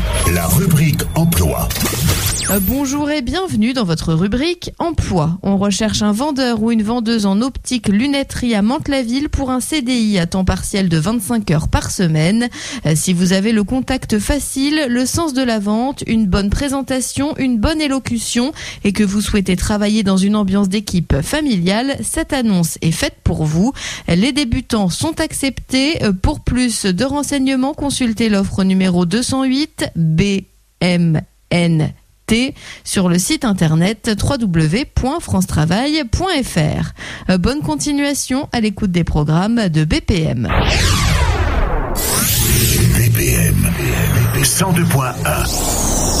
La rubrique emploi. Bonjour et bienvenue dans votre rubrique emploi. On recherche un vendeur ou une vendeuse en optique lunetterie à Mantes-la-Ville pour un CDI à temps partiel de 25 heures par semaine. Si vous avez le contact facile, le sens de la vente, une bonne présentation, une bonne élocution et que vous souhaitez travailler dans une ambiance d'équipe familiale, cette annonce est faite pour vous. Les débutants sont acceptés. Pour plus de renseignements, consultez l'offre numéro 208 BMNT sur le site internet www.francetravail.fr. Bonne continuation à l'écoute des programmes de BPM. BPM 102.1